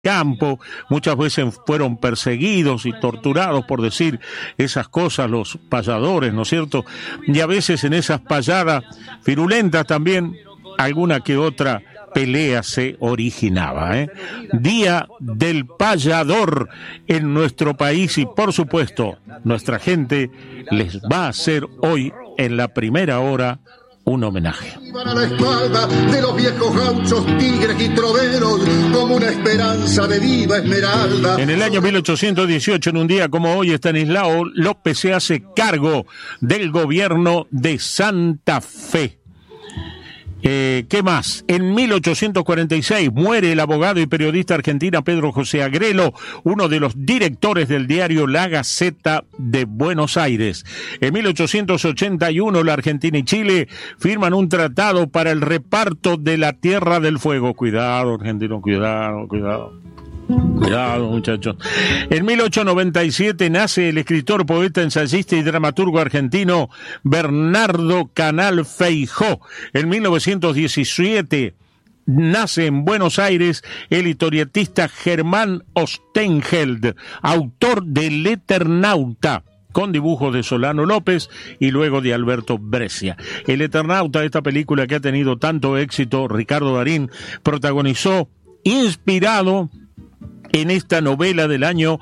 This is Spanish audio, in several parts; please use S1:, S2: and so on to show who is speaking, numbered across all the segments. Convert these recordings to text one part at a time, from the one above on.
S1: campo, muchas veces fueron perseguidos y torturados por decir esas cosas los payadores, ¿no es cierto? Y a veces en esas payadas virulentas también alguna que otra pelea se originaba, ¿eh? Día del payador en nuestro país y por supuesto nuestra gente les va a hacer hoy en la primera hora un homenaje.
S2: Iban a la espalda de los viejos gauchos, tigres y troveros, como una esperanza de viva esmeralda.
S1: En el año 1818, en un día como hoy, Estanislao López se hace cargo del gobierno de Santa Fe. ¿Qué más? En 1846 muere el abogado y periodista argentino Pedro José Agrelo, uno de los directores del diario La Gaceta de Buenos Aires. En 1881 la Argentina y Chile firman un tratado para el reparto de la Tierra del Fuego. Cuidado, argentino, cuidado. Cuidado, muchachos. En 1897 nace el escritor, poeta, ensayista y dramaturgo argentino Bernardo Canal Feijó. En 1917 nace en Buenos Aires el historietista Germán Ostengeld, autor del Eternauta, con dibujos de Solano López y luego de Alberto Brescia. El Eternauta, esta película que ha tenido tanto éxito, Ricardo Darín protagonizó, inspirado en esta novela del año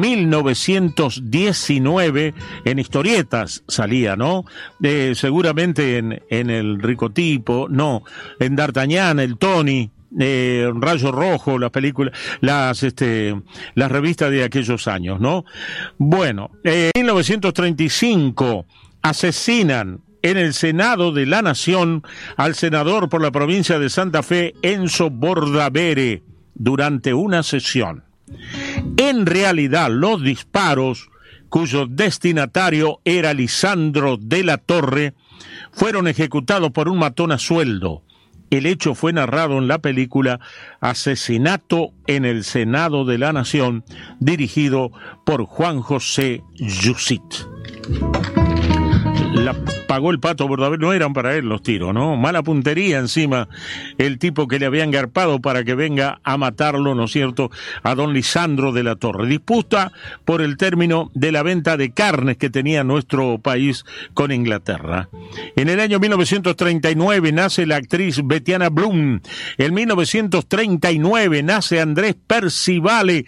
S1: 1919, en historietas salía, ¿no? Seguramente en el Ricotipo, no, en D'Artagnan, el Tony, Rayo Rojo, las películas, las revistas de aquellos años, ¿no? Bueno, en 1935 asesinan en el Senado de la Nación al senador por la provincia de Santa Fe, Enzo Bordavere, durante una sesión. En realidad, los disparos, cuyo destinatario era Lisandro de la Torre, fueron ejecutados por un matón a sueldo. El hecho fue narrado en la película Asesinato en el Senado de la Nación, dirigido por Juan José Yusit. La pagó el Pato Bordavere, no eran para él los tiros, ¿no? Mala puntería encima, el tipo que le había engarpado para que venga a matarlo, ¿no es cierto?, a don Lisandro de la Torre. Disputa por el término de la venta de carnes que tenía nuestro país con Inglaterra. En el año 1939 nace la actriz Betiana Blum. En 1939 nace Andrés Percivale,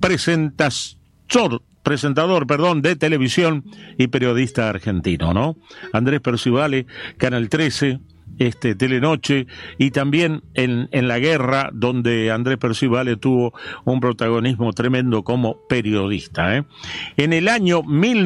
S1: presentador de televisión y periodista argentino, ¿no? Andrés Percivale, Canal 13, Telenoche, y también en la guerra, donde Andrés Percivale tuvo un protagonismo tremendo como periodista, ¿eh? En el año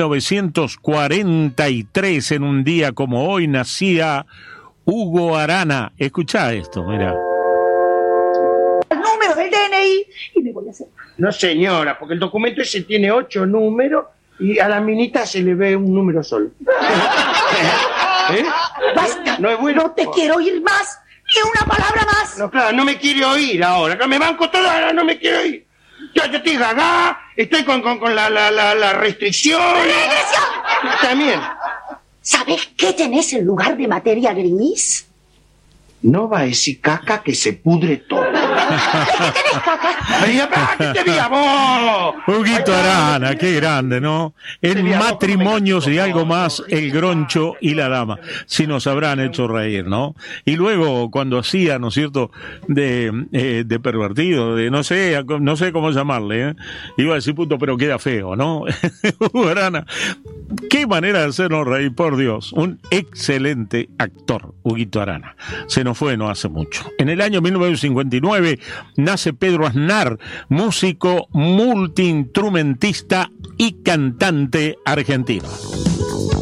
S1: 1943, en un día como hoy, nacía Hugo Arana. Escuchá esto, mira.
S3: El número del DNI y me voy a hacer.
S4: No, señora, porque el documento ese tiene 8 números y a la minita se le ve un número solo. ¿Eh?
S3: Basta,
S4: no es bueno.
S3: No te quiero oír más, ni una palabra más.
S4: No, claro, no me quiere oír ahora, que me banco toda, ahora no me quiere oír. Yo estoy gaga, estoy con la restricción.
S3: ¡Regresión!
S4: También.
S3: ¿Sabes qué tenés en lugar de materia gris?
S4: No va a decir caca que se pudre todo.
S3: ¿Qué tenés, caca?
S4: ¿Qué te vi a vos?
S1: Huguito Arana, qué grande, ¿no? En Matrimonios y algo más, El Groncho y la Dama. Si nos habrán hecho reír, ¿no? Y luego, cuando hacía, ¿no es cierto?, de pervertido, de no sé cómo llamarle, ¿eh? Iba a decir puto, pero queda feo, ¿no? Hugo Arana. Qué manera de hacernos reír, por Dios. Un excelente actor, Huguito Arana. Se nos fue no hace mucho. En el año 1959 nace Pedro Aznar, músico, multiinstrumentista y cantante argentino.